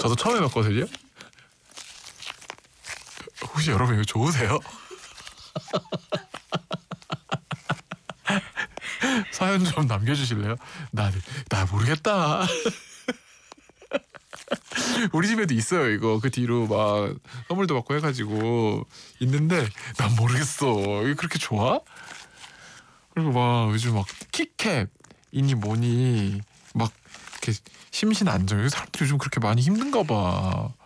저도 처음 해봤거든요. 혹시 여러분 이거 좋으세요? 사연 좀 남겨주실래요? 나 모르겠다. 우리 집에도 있어요 이거. 그 뒤로 막 선물도 받고 해가지고 있는데 난 모르겠어. 이게 그렇게 좋아? 그리고 막 요즘 막 키캣이니 뭐니 막 이렇게 심신 안정. 사람들이 요즘 그렇게 많이 힘든가 봐.